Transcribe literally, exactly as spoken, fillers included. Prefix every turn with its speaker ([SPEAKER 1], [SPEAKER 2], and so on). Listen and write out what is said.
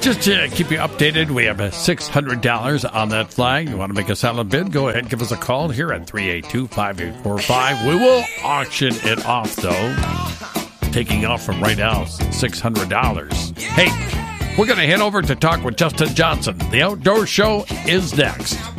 [SPEAKER 1] Just to keep you updated, we have six hundred dollars on that flag. You want to make a silent bid? Go ahead, give us a call here at three eight two, five eight four five. We will auction it off, though. Taking off from right now, six hundred dollars. Hey, we're going to head over to talk with Justin Johnson. The Outdoor Show is next.